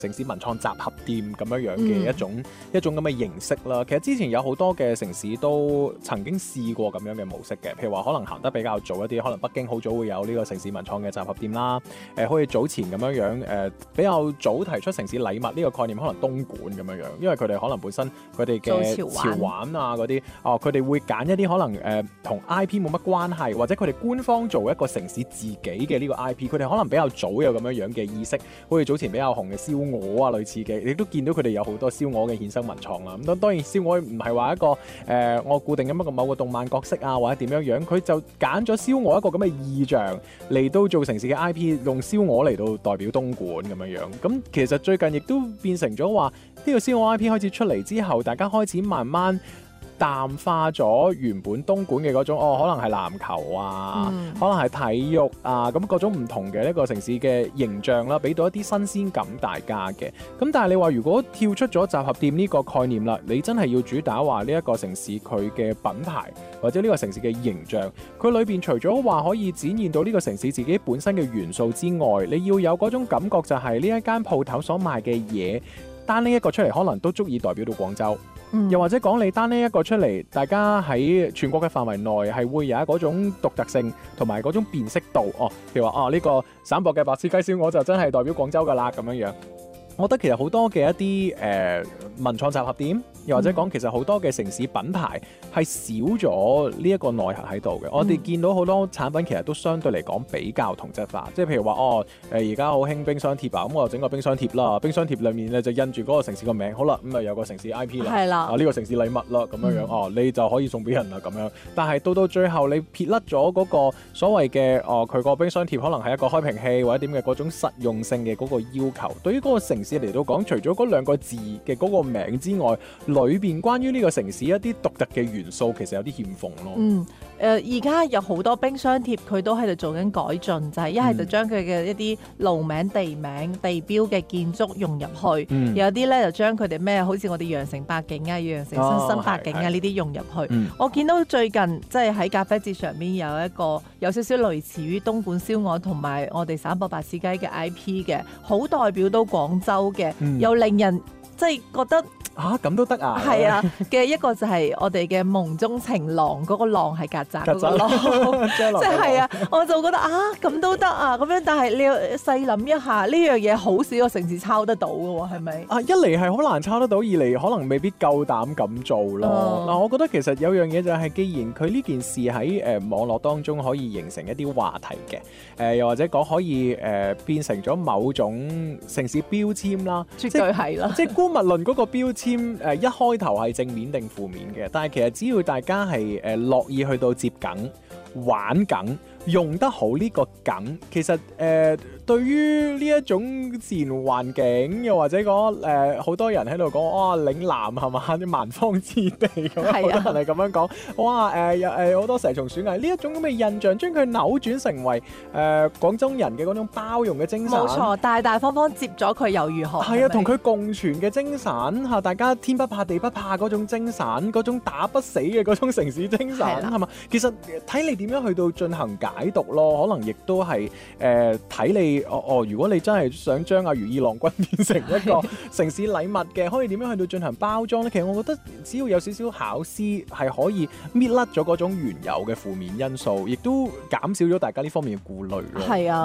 城市文創集合店咁樣嘅一種咁嘅形式啦。其實之前有好多嘅城市都曾經試過咁樣嘅模式嘅，譬如話可能行得比較早一啲，可能北京好早會有呢個城市文創嘅集合店啦。好似早前咁樣比較早提出城市禮物呢個概念，可能東莞咁樣，因為佢哋可能本身佢哋嘅潮玩啊嗰啲，佢哋會揀一啲可能同 IP 冇乜關係，或者佢哋官方做一個城市自己嘅呢個 IP， 佢哋可能比較早有咁樣嘅意識，好似早前比較紅嘅燒鵝啊類似嘅，你都見到佢哋有好多燒鵝嘅衍生文創啦。咁當然燒鵝唔係話一個我固定咁一個某個動漫角色啊或者點樣，佢就揀咗燒鵝一個咁嘅意象嚟到做城市嘅 IP， 用燒鵝嚟到代表東莞咁樣。咁其實最近亦都變成咗話呢個燒鵝 IP 開始出嚟之後，大家開始慢慢淡化咗原本東莞嘅嗰種可能係籃球啊，可能係體育啊，咁各種唔同嘅一個城市嘅形象啦，俾到一啲新鮮感大家嘅。咁但係你話如果跳出咗集合店呢個概念啦，你真係要主打話呢一個城市佢嘅品牌或者呢個城市嘅形象，佢裏邊除咗話可以展現到呢個城市自己本身嘅元素之外，你要有嗰種感覺就係呢一間鋪頭所賣嘅嘢，單拎一個出嚟可能都足以代表到廣州。又或者講你單呢一個出嚟，大家喺全國嘅範圍內係會有嗰種獨特性同埋嗰種辨識度。譬如話呢個省博嘅白切雞燒鵝就真係代表廣州㗎啦咁樣。我覺得其實好多嘅一啲文創集合店，又或者講其實好多嘅城市品牌係少咗呢一個內核喺度嘅。我哋見到好多產品其實都相對嚟講比較同質化，即係譬如話而家好興冰箱貼啊，咁我就整個冰箱貼啦，冰箱貼裡面咧就印住嗰個城市個名，好啦，咁啊有個城市 IP 啦，呢個城市禮物啦咁樣你就可以送俾人啦咁樣。但係到最後你撇甩咗嗰個所謂嘅佢個冰箱貼可能係一個開瓶器或者點嘅嗰種實用性嘅嗰個要求，對於嗰個城市嚟到講，除咗嗰兩個字嘅嗰個名之外，裏邊關於呢個城市一啲獨特嘅元素其實有啲欠奉咯。 而家有好多冰箱貼佢都喺度做緊改進，就係一係就將佢嘅一啲路名、地名、地標嘅建築融入去，有啲咧就將佢哋咩好似我哋羊城八景啊、羊城新八景啊呢啲融入去。我見到最近即係喺咖啡節上面有一個有少少類似於東莞燒鵝同埋我哋省博白切雞嘅 IP 嘅，好代表到廣州嘅，又令人即係覺得咁都得啊！ 係啊嘅一個就係我哋嘅夢中情郎嗰個浪係曱甴嗰個浪，即係啊！我就覺得咁都得啊咁樣，但係你要細諗一下呢樣嘢，好少個城市抄得到嘅喎，係咪？ 一嚟係好難抄得到，二嚟可能未必夠膽咁做咯。我覺得其實有樣嘢就係，既然佢呢件事喺網絡當中可以形成一啲話題嘅，又或者講可以變成咗某種城市標籤啦， 絕對係啦。 即係姑勿論嗰個標籤一開頭係正面定負面嘅，但係其實只要大家係樂意去到接梗、玩梗、用得好呢個梗，其實對於呢一種自然環境，又或者講好多人喺度講嶺南係嘛啲蠻荒之地咁，好多人係咁樣講，好多蛇蟲鼠蟻呢一種咁嘅印象，將佢扭轉成為廣州人嘅嗰種包容嘅精神。冇錯， 大大方方接咗佢又如何？ 係啊，同佢共存嘅精神嚇，大家天不怕地不怕嗰種精神，嗰種打不死嘅嗰種城市精神係嘛？其實睇你點樣去到進行解讀咯，可能亦都係睇你。如果你真係想將如意郎君變成一個城市禮物嘅，可以點樣去到進行包裝呢？其實我覺得只要有少少巧思，係可以搣甩咗嗰種原有嘅負面因素，亦都減少咗大家呢方面嘅顧慮咯。 係啊。